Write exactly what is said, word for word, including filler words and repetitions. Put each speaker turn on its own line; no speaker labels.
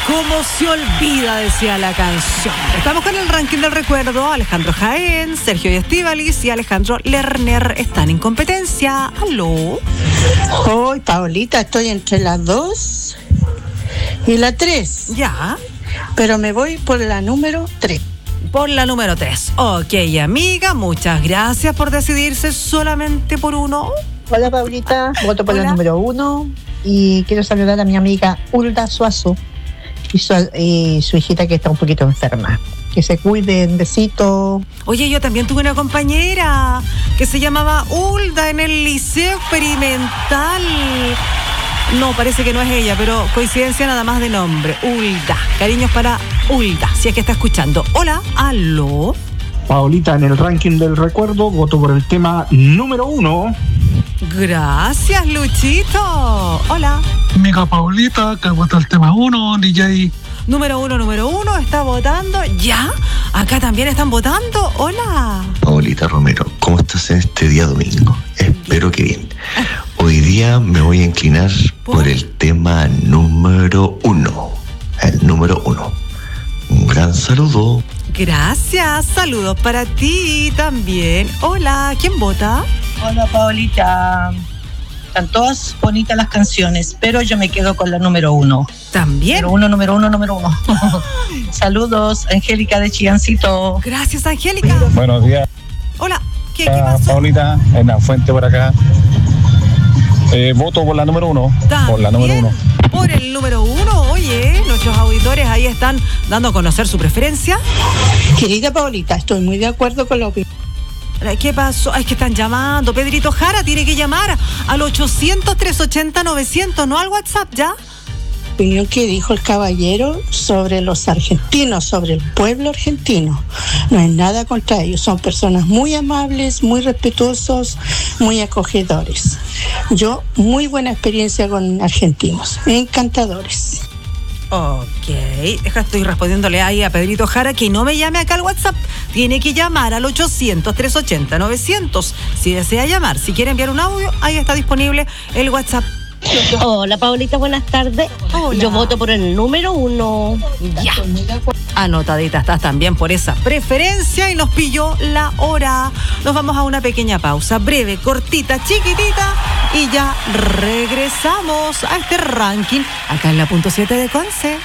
¿Cómo se olvida? Decía la canción. Estamos con el ranking del recuerdo. Alejandro Jaén, Sergio Estíbaliz y Alejandro Lerner están en competencia. ¿Aló?
Hoy, Paolita, estoy entre las dos y la tres.
Ya.
Pero me voy por la número tres.
Por la número tres. Ok, amiga, muchas gracias por decidirse solamente por uno.
Hola, Paulita, voto por
Hola.
la número uno y quiero saludar a mi amiga Hulda Suazo y su, y su hijita que está un poquito enferma. Que se cuiden, besito.
Oye, yo también tuve una compañera que se llamaba Hulda en el Liceo Experimental. No, parece que no es ella, pero coincidencia nada más de nombre. Hulda. Cariños para Hulda, si es que está escuchando. Hola, aló.
Paolita, en el ranking del recuerdo, voto por el tema número uno.
Gracias, Luchito. Hola.
Amiga Paulita, que vota el tema uno, D J.
Número uno, número uno, está votando. ¿Ya? Acá también están votando. Hola.
Paulita Romero, ¿cómo estás en este día domingo? Espero que bien. Hoy día me voy a inclinar
¿Por?
por el tema número uno. El número uno. Un gran saludo.
Gracias. Saludos para ti también. Hola. ¿Quién vota?
Hola, Paolita. Están todas bonitas las canciones, pero yo me quedo con la número uno.
También.
Número uno, número uno, número uno. Saludos, Angélica de Chillancito.
Gracias, Angélica.
Buenos días,
Hola. ¿Qué, qué pasó?
Paulita, en la fuente por acá. Eh, voto por la número uno. Por la número uno.
Por el número uno, oye, nuestros auditores ahí están dando a conocer su preferencia.
Querida Paolita, estoy muy de acuerdo con la opinión.
¿Qué pasó? Es que están llamando. Pedrito Jara tiene que llamar al ochocientos, trescientos ochenta, novecientos, no al WhatsApp, ¿ya?
opinión que dijo el caballero sobre los argentinos, sobre el pueblo argentino. No es nada contra ellos, son personas muy amables, muy respetuosos, muy acogedores. Yo, muy buena experiencia con argentinos, encantadores.
Ok, deja, estoy respondiéndole ahí a Pedrito Jara que no me llame acá al WhatsApp. Tiene que llamar al ochocientos, trescientos ochenta, novecientos. Si desea llamar, si quiere enviar un audio, ahí está disponible el WhatsApp.
Hola, Paulita, buenas tardes.
Hola.
Yo voto por el número uno.
Ya. Anotadita estás también por esa preferencia y nos pilló la hora. Nos vamos a una pequeña pausa, breve, cortita, chiquitita, y ya regresamos a este ranking acá en la punto siete de Conce.